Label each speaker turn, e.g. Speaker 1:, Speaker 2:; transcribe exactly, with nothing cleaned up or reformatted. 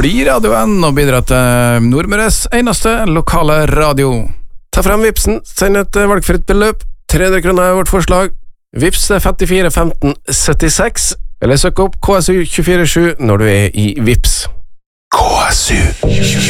Speaker 1: bli radioen og bidra til Nordmøres eneste lokale radio.
Speaker 2: Ta frem Vipsen, send et valgfritt beløp. tre hundre kroner er vårt forslag. Vips er femtifire femten syttiseks, eller søk opp K S U to fire sju når du er i Vips.
Speaker 1: K S U